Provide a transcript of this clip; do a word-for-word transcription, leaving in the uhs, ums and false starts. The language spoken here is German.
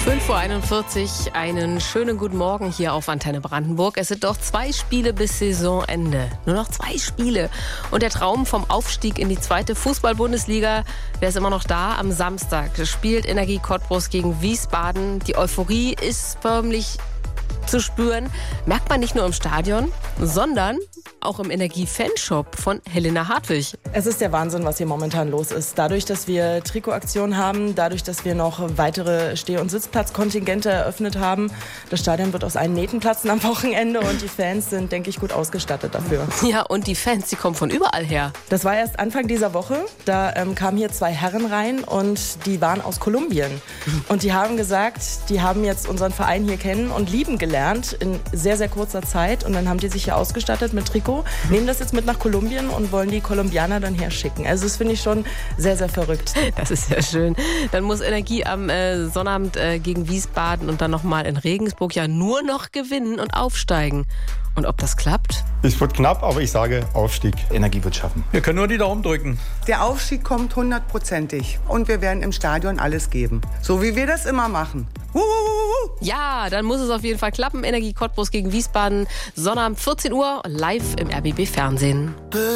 fünf Uhr einundvierzig, einen schönen guten Morgen hier auf Antenne Brandenburg. Es sind doch zwei Spiele bis Saisonende. Nur noch zwei Spiele. Und der Traum vom Aufstieg in die zweite Fußball-Bundesliga, der ist immer noch da. Am Samstag spielt Energie Cottbus gegen Wiesbaden. Die Euphorie ist förmlich zu spüren. Merkt man nicht nur im Stadion, sondern auch im Energie-Fanshop von Helena Hartwig. Es ist der Wahnsinn, was hier momentan los ist. Dadurch, dass wir Trikotaktionen haben, dadurch, dass wir noch weitere Steh- und Sitzplatzkontingente eröffnet haben. Das Stadion wird aus allen Nähten platzen am Wochenende und die Fans sind, denke ich, gut ausgestattet dafür. Ja, und die Fans, die kommen von überall her. Das war erst Anfang dieser Woche. Da ähm, kamen hier zwei Herren rein und die waren aus Kolumbien. Und die haben gesagt, die haben jetzt unseren Verein hier kennen und lieben gelernt in sehr, sehr kurzer Zeit. Und dann haben die sich hier ausgestattet mit Trikot, nehmen das jetzt mit nach Kolumbien und wollen die Kolumbianer dann herschicken. Also das finde ich schon sehr, sehr verrückt. Das ist ja schön. Dann muss Energie am äh, Sonnabend äh, gegen Wiesbaden und dann nochmal in Regensburg ja nur noch gewinnen und aufsteigen. Und ob das klappt? Es wird knapp, aber ich sage Aufstieg. Energie wird schaffen. Wir können nur die Daumen drücken. Der Aufstieg kommt hundertprozentig. Und wir werden im Stadion alles geben. So wie wir das immer machen. Wuhu! Ja, dann muss es auf jeden Fall klappen. Energie Cottbus gegen Wiesbaden. Sonnabend vierzehn Uhr live im R B B Fernsehen.